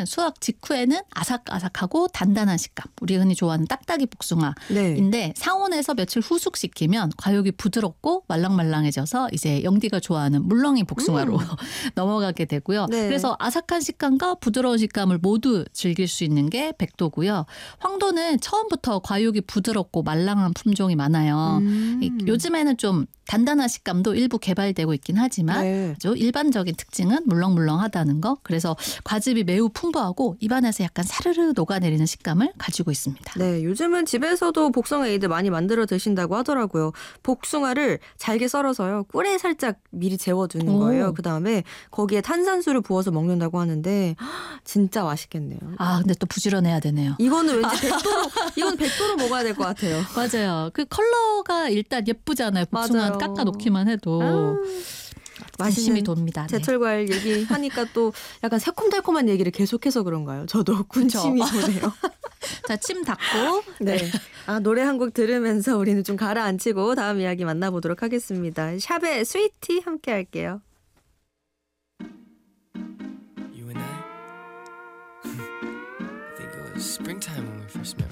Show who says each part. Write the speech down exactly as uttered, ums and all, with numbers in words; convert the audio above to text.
Speaker 1: 복숭아는 수확 직후에는 아삭아삭하고 단단한 식감. 우리가 흔히 좋아하는 딱딱이 복숭아인데
Speaker 2: 네.
Speaker 1: 상온에서 며칠 후숙시키면 과육이 부드럽고 말랑말랑해져서 이제 영디가 좋아하는 물렁이 복숭아로
Speaker 2: 음.
Speaker 1: 넘어가게 되고요.
Speaker 2: 네.
Speaker 1: 그래서 아삭한 식감과 부드러운 식감을 모두 즐길 수 있는 게 백도고요. 황도는 처음부터 과육이 부드럽고 말랑한 품종이 많아요.
Speaker 2: 음.
Speaker 1: 요즘에는 좀 단단한 식감도 일부 개발되고 있긴 하지만
Speaker 2: 네.
Speaker 1: 아주 일반적인 특징은 물렁물렁하다는 거. 그래서 과즙이 매우 풍부하고 입안에서 약간 사르르 녹아내리는 식감을 가지고 있습니다.
Speaker 2: 네, 요즘은 집에서도 복숭아 에이드 많이 만들어 드신다고 하더라고요. 복숭아를 잘게 썰어서요. 꿀에 살짝 미리 재워두는
Speaker 1: 오.
Speaker 2: 거예요. 그다음에 거기에 탄산수를 부어서 먹는다고 하는데 진짜 맛있겠네요.
Speaker 1: 아, 근데 또 부지런해야 되네요.
Speaker 2: 이거는 왠지 백도로 이건 백도로 먹어야 될 것 같아요.
Speaker 1: 맞아요. 그 컬러가 일단 예쁘잖아요. 복숭아
Speaker 2: 맞아요.
Speaker 1: 깎아 놓기만 해도.
Speaker 2: 아,
Speaker 1: 관심이
Speaker 2: 맛있는
Speaker 1: 돕니다. 네.
Speaker 2: 제철 과일 얘기하니까 또 약간 새콤달콤한 얘기를 계속해서 그런가요? 저도 군침이 도네요.
Speaker 1: 자, 침 닦고.
Speaker 2: 네. 아, 노래 한 곡 들으면서 우리는 좀 가라앉히고 다음 이야기 만나보도록 하겠습니다. 샵의 스위티 함께 할게요.
Speaker 3: You and I, I think it was springtime when we first met.